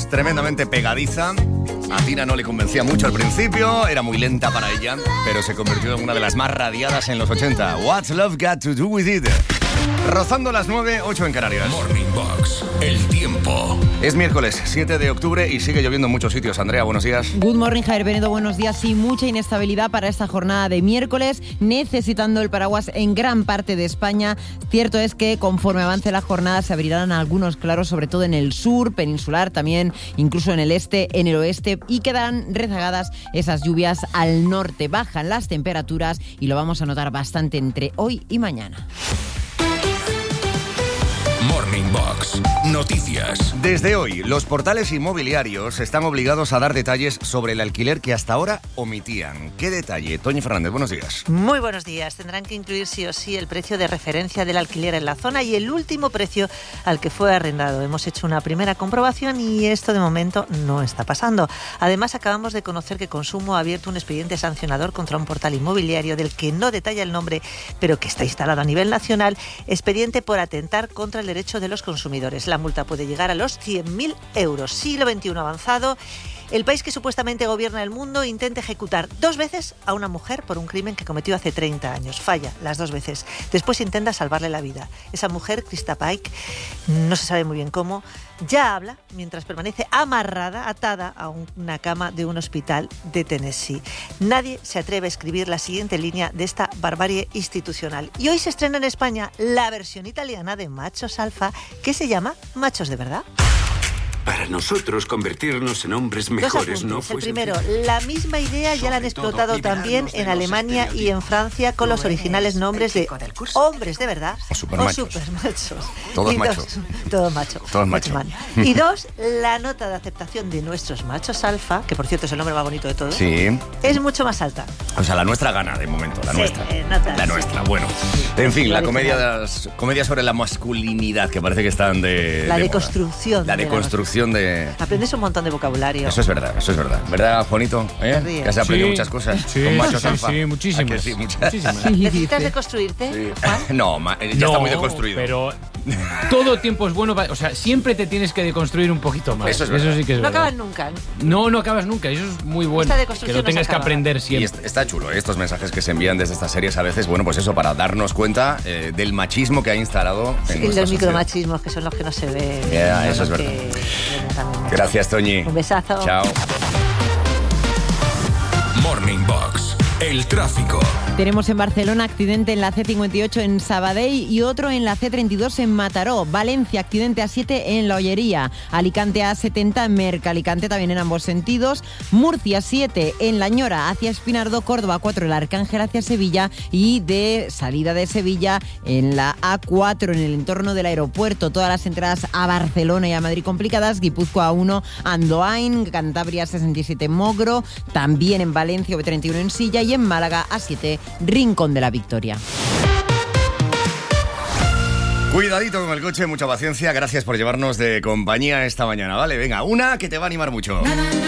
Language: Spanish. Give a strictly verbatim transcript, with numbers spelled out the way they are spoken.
es tremendamente pegadiza. A Tina no le convencía mucho al principio, era muy lenta para ella, pero se convirtió en una de las más radiadas en los ochenta. What's Love Got to Do With It? Rozando las nueve, ocho en Canarias. Morning Box, el tiempo. Es miércoles siete de octubre y sigue lloviendo en muchos sitios. Andrea, buenos días. Good morning, Javier Benedo, buenos días. Sí, mucha inestabilidad para esta jornada de miércoles, necesitando el paraguas en gran parte de España. Cierto es que conforme avance la jornada se abrirán algunos claros, sobre todo en el sur, peninsular, también incluso en el este, en el oeste, y quedarán rezagadas esas lluvias al norte. Bajan las temperaturas y lo vamos a notar bastante entre hoy y mañana. Morning Box, noticias. Desde hoy, los portales inmobiliarios están obligados a dar detalles sobre el alquiler que hasta ahora omitían. ¿Qué detalle? Toñi Fernández, buenos días. Muy buenos días. Tendrán que incluir sí o sí el precio de referencia del alquiler en la zona y el último precio al que fue arrendado. Hemos hecho una primera comprobación y esto de momento no está pasando. Además, acabamos de conocer que Consumo ha abierto un expediente sancionador contra un portal inmobiliario del que no detalla el nombre, pero que está instalado a nivel nacional, expediente por atentar contra el derecho de los consumidores. La multa puede llegar a los cien mil euros. Siglo veintiuno avanzado. El país que supuestamente gobierna el mundo intenta ejecutar dos veces a una mujer por un crimen que cometió hace treinta años. Falla las dos veces. Después intenta salvarle la vida. Esa mujer, Krista Paik, no se sabe muy bien cómo, ya habla mientras permanece amarrada, atada a una cama de un hospital de Tennessee. Nadie se atreve a escribir la siguiente línea de esta barbarie institucional. Y hoy se estrena en España la versión italiana de Machos Alfa, que se llama Machos de Verdad. Para nosotros, convertirnos en hombres mejores no fue El primero, sencillo. la misma idea ya la han explotado también en Alemania y en Francia con los originales nombres de hombres de verdad o supermachos. O supermachos. Todos Y dos, machos. Todos machos. Todos machos. Y dos, la nota de aceptación de nuestros machos alfa, que por cierto es el nombre más bonito de todos, Sí. es mucho más alta. O sea, la nuestra gana de momento, la Sí, nuestra. eh, nota, la sí. nuestra, bueno. En fin, la La comedia, original. das- comedia sobre la masculinidad, que parece que están de La de deconstrucción moda. La de la deconstrucción de... Aprendes un montón de vocabulario. Eso es verdad, eso es verdad. ¿Verdad, Juanito? ¿Eh? Te ríes. Que has aprendido Sí, muchas cosas sí, con machos sí, alfa. sí, muchísimas. ¿A que sí? Muchas. Muchísimas. ¿Necesitas deconstruirte, Sí. Juan? No, ma- ya está muy deconstruido. Pero todo tiempo es bueno. Pa- o sea, siempre te tienes que deconstruir un poquito más. Eso es verdad. sí que es No verdad. acaban nunca. No, no acabas nunca. Eso es muy bueno. Esta Que deconstrucción lo no tengas se que acaba. aprender Y siempre. est- está chulo, ¿eh? Estos mensajes que se envían desde estas series a veces, bueno, pues eso, para darnos cuenta eh, del machismo que ha instalado en Y nuestra los sociedad. micromachismos, que son los que no se ven. Ya, no eso los es que verdad. ven también. Gracias, Toñi. Un besazo. Chao. Morning Box, el tráfico. Tenemos en Barcelona accidente en la ce cincuenta y ocho en Sabadell y otro en la ce treinta y dos en Mataró. Valencia, accidente a siete en La Ollería. Alicante a setenta en Mercalicante, también en ambos sentidos. Murcia siete en La Ñora hacia Espinardo. Córdoba cuatro el Arcángel hacia Sevilla. Y de salida de Sevilla en la a cuatro en el entorno del aeropuerto. Todas las entradas a Barcelona y a Madrid complicadas. Guipúzcoa uno Andoain. Cantabria sesenta y siete Mogro. También en Valencia o treinta y uno en Silla. Y en Málaga a siete Rincón de la Victoria. Cuidadito con el coche, mucha paciencia. Gracias por llevarnos de compañía esta mañana, ¿vale? Venga, una que te va a animar mucho.